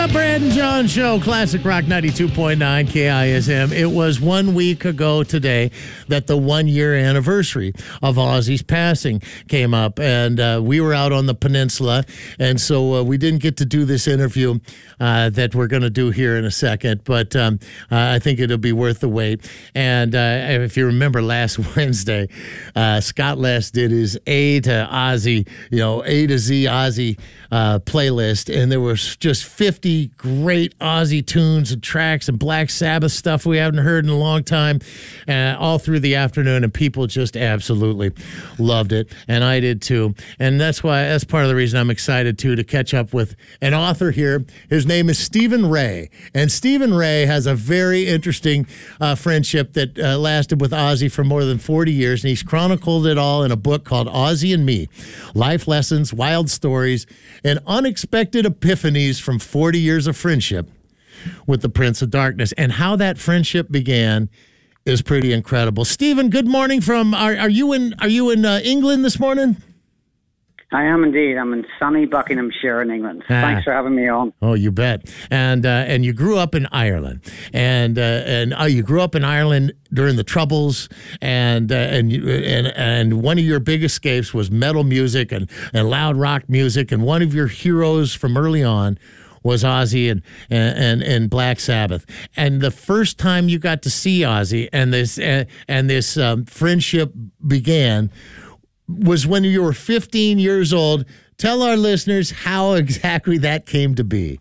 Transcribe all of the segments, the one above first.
Brad and John Show, Classic Rock 92.9 KISM. It was 1 week ago today that the 1 year anniversary of Ozzy's passing came up, and we were out on the peninsula, and so we didn't get to do this interview that we're going to do here in a second, but I think it'll be worth the wait. And if you remember last Wednesday, Scott Les did his A to Ozzy, A to Z Ozzy playlist, and there was just 50 great Ozzy tunes and tracks and Black Sabbath stuff we haven't heard in a long time, all through the afternoon, and people just absolutely loved it, and I did too. And that's part of the reason I'm excited too, to catch up with an author here. His name is Stephen Ray, and Stephen Ray has a very interesting friendship that lasted with Ozzy for more than 40 years, and he's chronicled it all in a book called Ozzy and Me: Life Lessons, Wild Stories, and Unexpected Epiphanies from 40 Years of Friendship with the Prince of Darkness. And how that friendship began is pretty incredible. Stephen, good morning from, are you in England this morning? I am indeed. I'm in sunny Buckinghamshire in England. Thanks for having me on. Oh, you bet. And you grew up in Ireland, and you grew up in Ireland during the Troubles, and one of your big escapes was metal music and loud rock music, and one of your heroes from early on was Ozzy and Black Sabbath. And the first time you got to see Ozzy and this friendship began was when you were 15 years old. Tell our listeners how exactly that came to be.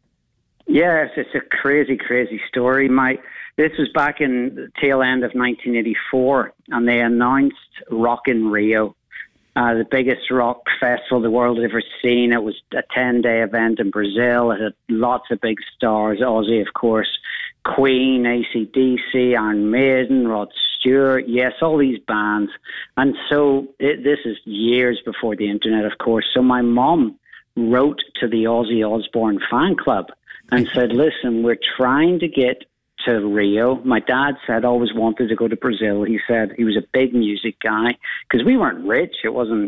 Yes, it's a crazy, crazy story. This was back in the tail end of 1984, and they announced Rock in Rio, the biggest rock festival the world had ever seen. It was a 10-day event in Brazil. It had lots of big stars, Ozzy, of course, Queen, AC/DC, Iron Maiden, Rod Stewart, yes, all these bands. And so this is years before the internet, of course. So my mom wrote to the Ozzy Osbourne fan club and said, listen, we're trying to get to Rio. My dad said always wanted to go to Brazil. He said he was a big music guy because we weren't rich. It wasn't,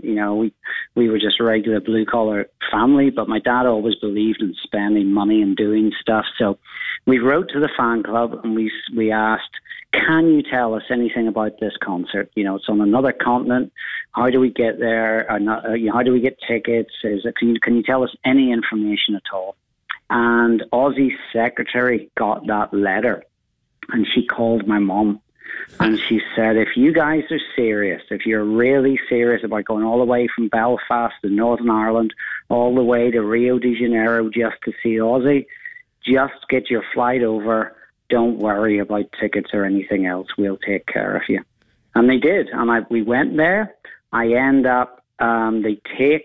we were just a regular blue collar family, but my dad always believed in spending money and doing stuff. So we wrote to the fan club and we asked, can you tell us anything about this concert? It's on another continent. How do we get there? How do we get tickets? Can you tell us any information at all? And Ozzy's secretary got that letter, and she called my mom, and she said, if you guys are serious, if you're really serious about going all the way from Belfast to Northern Ireland, all the way to Rio de Janeiro just to see Ozzy, just get your flight over. Don't worry about tickets or anything else. We'll take care of you. And they did. And we went there. I end up, they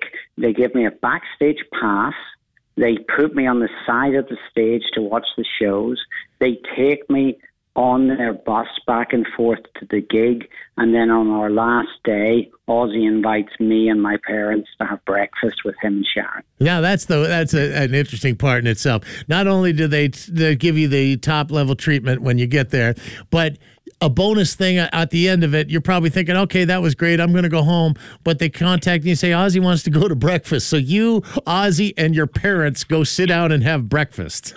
give me a backstage pass. They put me on the side of the stage to watch the shows. They take me on their bus back and forth to the gig. And then on our last day, Ozzy invites me and my parents to have breakfast with him and Sharon. Yeah, that's an interesting part in itself. Not only do they give you the top level treatment when you get there, but a bonus thing at the end of it, you're probably thinking, okay, that was great, I'm going to go home. But they contact you and say, Ozzy wants to go to breakfast. So you, Ozzy, and your parents go sit down and have breakfast.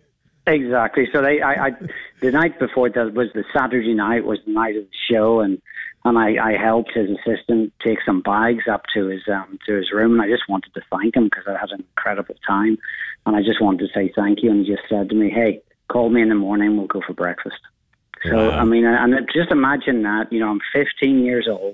Exactly. So the night before that was the Saturday night, was the night of the show, and I helped his assistant take some bags up to his room, and I just wanted to thank him because I had an incredible time, and I just wanted to say thank you. And he just said to me, hey, call me in the morning, we'll go for breakfast. So, wow. I mean, and just imagine that, I'm 15 years old.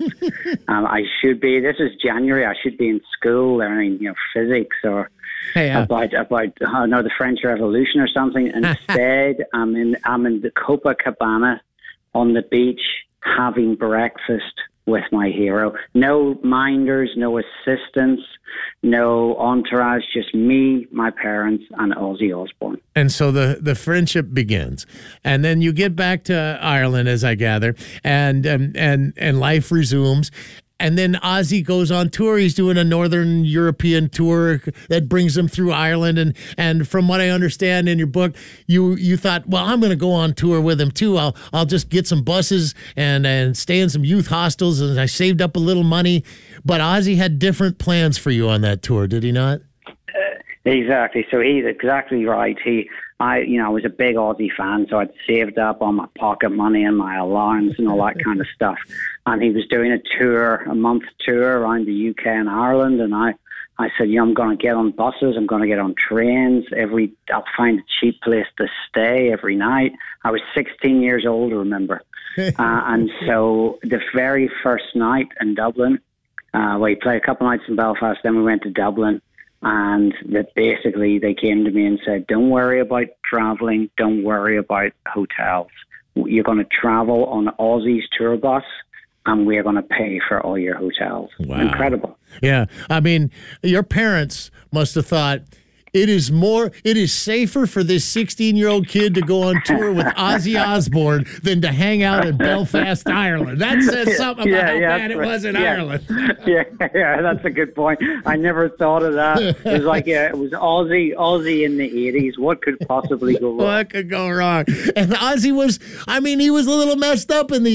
This is January, I should be in school learning, physics or about the French Revolution or something. Instead, I'm in the Copacabana on the beach having breakfast with my hero. No minders, no assistants, no entourage, just me, my parents, and Ozzy Osbourne. And so the friendship begins. And then you get back to Ireland, as I gather, and life resumes. And then Ozzy goes on tour. He's doing a Northern European tour that brings him through Ireland. And from what I understand in your book, you thought, well, I'm going to go on tour with him too. I'll just get some buses and stay in some youth hostels. And I saved up a little money. But Ozzy had different plans for you on that tour, did he not? Exactly. So he's exactly right. I was a big Aussie fan, so I'd saved up all my pocket money and my allowance and all that kind of stuff. And he was doing a month tour around the UK and Ireland. And I said, I'm going to get on buses. I'm going to get on trains. I'll find a cheap place to stay every night. I was 16 years old, remember. And so the very first night in Dublin, we played a couple of nights in Belfast, then we went to Dublin. And that basically they came to me and said, don't worry about traveling. Don't worry about hotels. You're going to travel on Aussie's tour bus, and we're going to pay for all your hotels. Wow. Incredible. Yeah. I mean, your parents must have thought, it is safer for this 16-year-old kid to go on tour with Ozzy Osbourne than to hang out in Belfast, Ireland. That says something about how bad it was in Ireland. yeah, that's a good point. I never thought of that. It was like, it was Ozzy in the 80s. What could possibly go wrong? What could go wrong? And Ozzy he was a little messed up in the